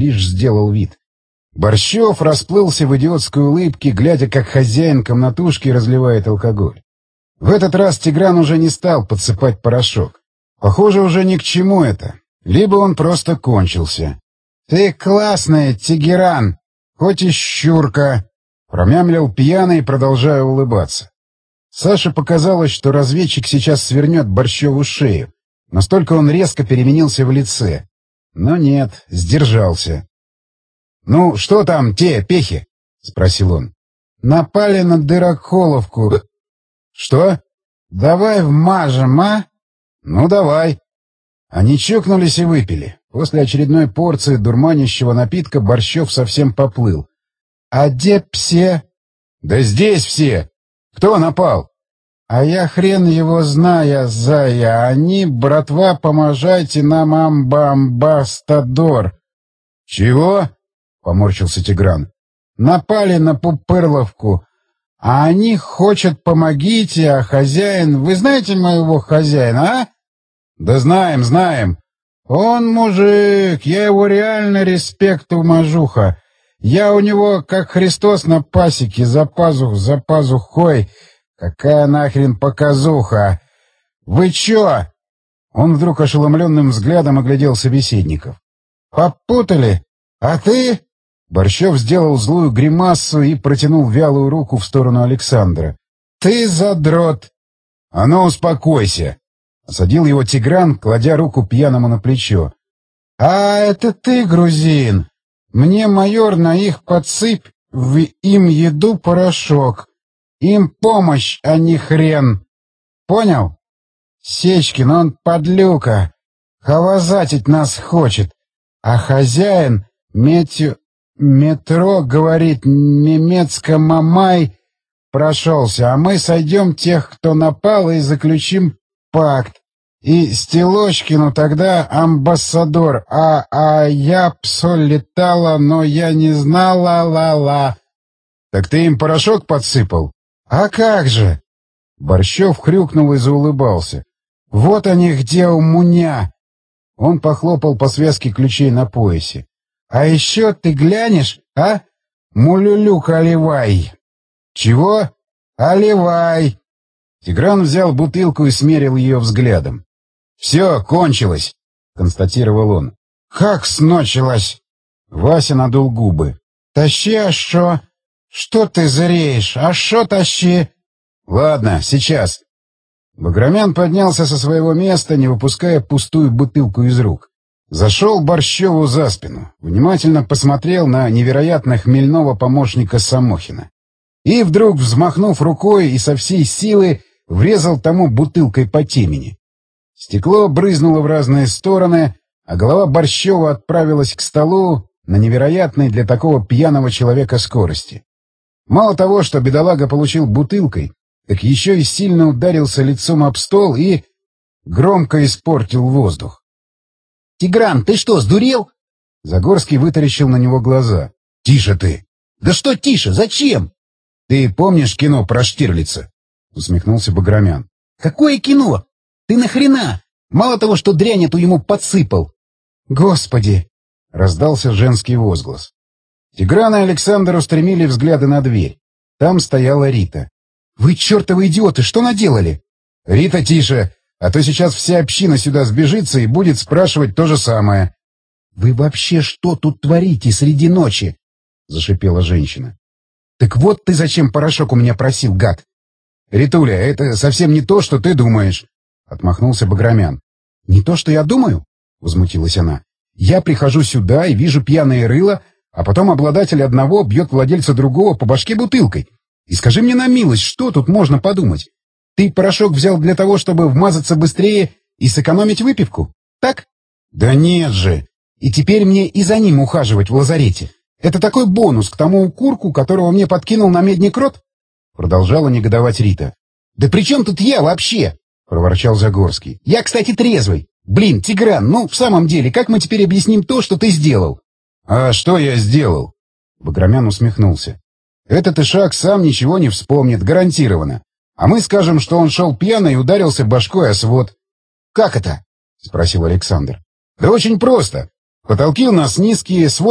лишь сделал вид. Борщев расплылся в идиотской улыбке, глядя, как хозяин комнатушки разливает алкоголь. В этот раз Тигран уже не стал подсыпать порошок. Похоже, уже ни к чему это. Либо он просто кончился. — Ты классная, Тегеран, хоть и щурка, — промямлил пьяный, продолжая улыбаться. Саше показалось, что разведчик сейчас свернет Борщеву шею. Настолько он резко переменился в лице. Но нет, сдержался. — Ну, что там, те пехи? — спросил он. — Напали на Дыроколовку. — Что? — Давай вмажем, а? — Ну, давай. Они чокнулись и выпили. После очередной порции дурманящего напитка Борщев совсем поплыл. — А где все? — Да здесь все. Кто напал? — А я хрен его зная, зая. Они, братва, поможайте нам, амбастадор. — Чего? — поморщился Тигран. — Напали на Пупырловку. А они хочет помогите, а хозяин... Вы знаете моего хозяина, а? — Да знаем, знаем. — Он мужик, я его реально респекту, мажуха. Я у него, как Христос на пасеке, за пазухой. Какая нахрен показуха? Вы чё? Он вдруг ошеломленным взглядом оглядел собеседников. — Попутали? А ты? Борщев сделал злую гримасу и протянул вялую руку в сторону Александра. — Ты задрот! — А ну, успокойся! — осадил его Тигран, кладя руку пьяному на плечо. — А это ты, грузин! Мне, майор, на их подсыпь в им еду порошок. Им помощь, а не хрен. Понял? Сечкин, он подлюка. Хавазатить нас хочет. А хозяин метро, говорит, немецко-мамай прошелся, а мы сойдем тех, кто напал, и заключим пакт. И Стелочкину тогда амбассадор, а я псоль летала, но я не знала, ла-ла. Так ты им порошок подсыпал? А как же? Борщев хрюкнул и заулыбался. Вот они где у муня. Он похлопал по связке ключей на поясе. А еще ты глянешь, а? Мулюлюк оливай. Чего? Оливай. Тигран взял бутылку и смерил ее взглядом. «Все, кончилось», — констатировал он. «Как сночилось?» Вася надул губы. «Тащи, а шо? Что ты зреешь? А шо тащи?» «Ладно, сейчас». Баграмян поднялся со своего места, не выпуская пустую бутылку из рук. Зашел Борщеву за спину, внимательно посмотрел на невероятно хмельного помощника Самохина. И вдруг, взмахнув рукой и со всей силы, врезал тому бутылкой по темени. Стекло брызнуло в разные стороны, а голова Борщева отправилась к столу на невероятной для такого пьяного человека скорости. Мало того, что бедолага получил бутылкой, так еще и сильно ударился лицом об стол и громко испортил воздух. — Тигран, ты что, сдурел? Загорский вытаращил на него глаза. — Тише ты! — Да что тише? Зачем? — Ты помнишь кино про Штирлица? — усмехнулся Баграмян. — Какое кино? Ты нахрена? Мало того, что дрянь эту ему подсыпал. — Господи! — раздался женский возглас. Тигран и Александр устремили взгляды на дверь. Там стояла Рита. — Вы чертовы идиоты, что наделали? — Рита, тише, а то сейчас вся община сюда сбежится и будет спрашивать то же самое. — Вы вообще что тут творите среди ночи? — зашипела женщина. — Так вот ты зачем порошок у меня просил, гад? — Ритуля, это совсем не то, что ты думаешь. — отмахнулся Баграмян. — Не то, что я думаю? — возмутилась она. — Я прихожу сюда и вижу пьяное рыло, а потом обладатель одного бьет владельца другого по башке бутылкой. И скажи мне на милость, что тут можно подумать? Ты порошок взял для того, чтобы вмазаться быстрее и сэкономить выпивку? Так? — Да нет же! И теперь мне и за ним ухаживать в лазарете. Это такой бонус к тому укурку, которого мне подкинул намедник рот? Продолжала негодовать Рита. — Да при чем тут я вообще? — проворчал Загорский. — Я, кстати, трезвый. Блин, Тигран, ну, в самом деле, как мы теперь объясним то, что ты сделал? — А что я сделал? Баграмян усмехнулся. — Этот ишак сам ничего не вспомнит, гарантированно. А мы скажем, что он шел пьяный и ударился башкой о свод. — Как это? — спросил Александр. — Да очень просто. Потолкил нас низкие, свод